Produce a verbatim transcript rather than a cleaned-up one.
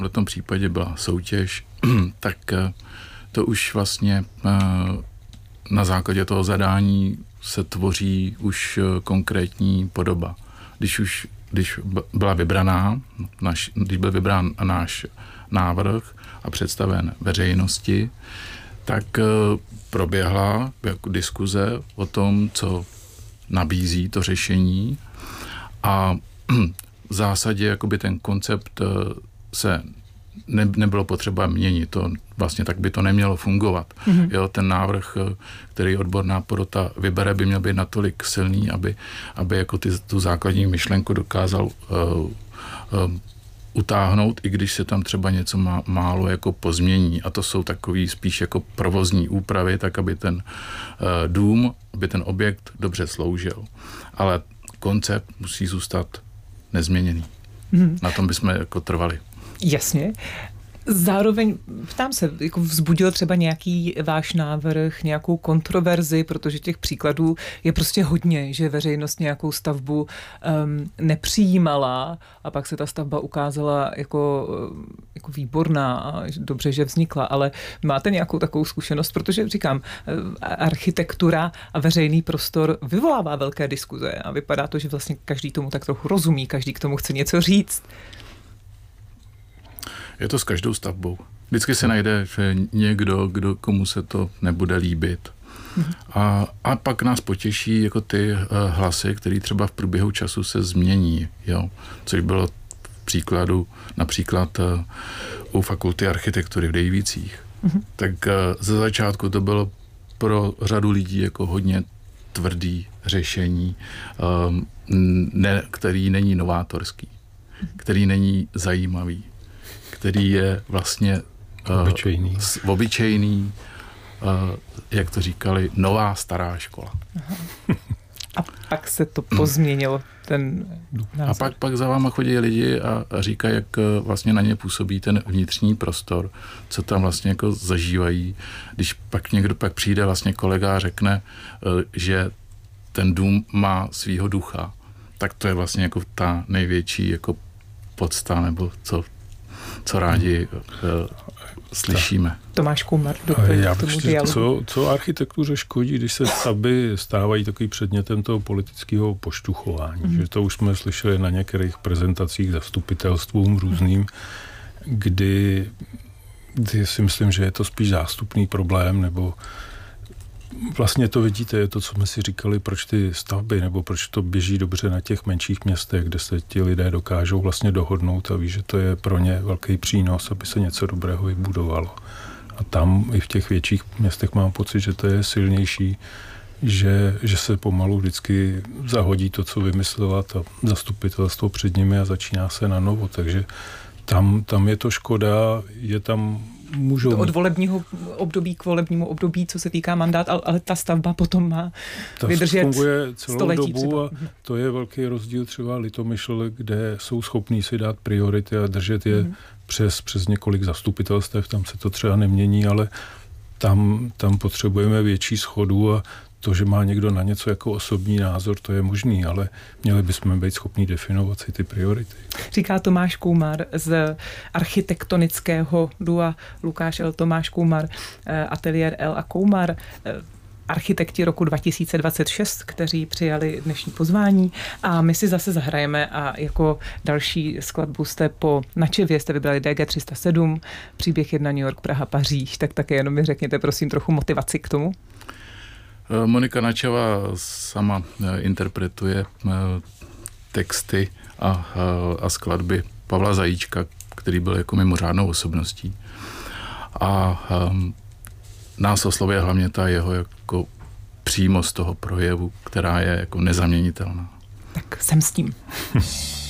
v tom případě byla soutěž, tak to už vlastně na základě toho zadání se tvoří už konkrétní podoba. Když už když byla vybraná, naš, když byl vybrán náš návrh a představen veřejnosti, tak proběhla jako diskuze o tom, co nabízí to řešení a v zásadě jakoby ten koncept se ne, nebylo potřeba měnit. To, vlastně tak by to nemělo fungovat. Mm-hmm. Jo, ten návrh, který odborná porota vybere, by měl být natolik silný, aby, aby jako ty, tu základní myšlenku dokázal uh, uh, utáhnout, i když se tam třeba něco má, málo jako pozmění. A to jsou takový spíš jako provozní úpravy, tak aby ten uh, dům, aby ten objekt dobře sloužil. Ale koncept musí zůstat nezměněný. Mm-hmm. Na tom bychom jako trvali. Jasně. Zároveň ptám se, jako vzbudil třeba nějaký váš návrh, nějakou kontroverzi, protože těch příkladů je prostě hodně, že veřejnost nějakou stavbu um, nepřijímala a pak se ta stavba ukázala jako, jako výborná a dobře, že vznikla, ale máte nějakou takovou zkušenost, protože říkám, architektura a veřejný prostor vyvolává velké diskuze a vypadá to, že vlastně každý tomu tak trochu rozumí, každý k tomu chce něco říct. Je to s každou stavbou. Vždycky se najde že někdo, kdo, komu se to nebude líbit. Mm-hmm. A, a pak nás potěší jako ty uh, hlasy, které třeba v průběhu času se změní. Jo? Což bylo v příkladu například uh, u fakulty architektury v Dejvicích. Mm-hmm. Tak uh, ze začátku to bylo pro řadu lidí jako hodně tvrdý řešení, um, ne, který není novátorský, mm-hmm. který není zajímavý, který je vlastně obyčejný, uh, obyčejný uh, jak to říkali, nová stará škola. Aha. A pak se to pozměnilo, ten názor. A pak, pak za váma chodí lidi a, a říkají, jak vlastně na ně působí ten vnitřní prostor, co tam vlastně jako zažívají. Když pak někdo pak přijde vlastně kolega a řekne, uh, že ten dům má svýho ducha, tak to je vlastně jako ta největší jako podsta, nebo co co rádi uh, slyšíme. Tomáš Koumar, doplň k tomu dialogu. Co, co architektuře škodí, když se stavby stávají takový předmětem toho politického poštuchování, mm. že to už jsme slyšeli na některých prezentacích zastupitelstvům různým, kdy, kdy si myslím, že je to spíš zástupný problém, nebo vlastně to vidíte, je to, co jsme si říkali, proč ty stavby, nebo proč to běží dobře na těch menších městech, kde se ti lidé dokážou vlastně dohodnout a ví, že to je pro ně velký přínos, aby se něco dobrého vybudovalo. A tam i v těch větších městech mám pocit, že to je silnější, že, že se pomalu vždycky zahodí to, co vymyslela ta zastupitelstvo před nimi a začíná se na novo, takže tam, tam je to škoda, je tam můžou... Od volebního období k volebnímu období, co se týká mandát, ale, ale ta stavba potom má ta vydržet funguje celou století dobu třeba. A to je velký rozdíl třeba Litomyšl, kde jsou schopní si dát priority a držet je mm. přes, přes několik zastupitelstev, tam se to třeba nemění, ale tam, tam potřebujeme větší shodu a to, že má někdo na něco jako osobní názor, to je možný, ale měli bychom být schopní definovat si ty priority. Říká Tomáš Koumar z architektonického dua Lukáš L. Tomáš Koumar, ateliér L a Koumar, architekti roku dva tisíce dvacet šest, kteří přijali dnešní pozvání a my si zase zahrajeme a jako další skladbu jste po Načevě jste vybrali D G tři sta sedm, příběh jedna New York, Praha, Paříž, tak také jenom mi řekněte prosím trochu motivaci k tomu. Monika Načeva sama interpretuje texty a, a skladby Pavla Zajíčka, který byl jako mimořádnou osobností. A um, nás oslovuje hlavně ta jeho jako přímost toho projevu, která je jako nezaměnitelná. Tak jsem s tím.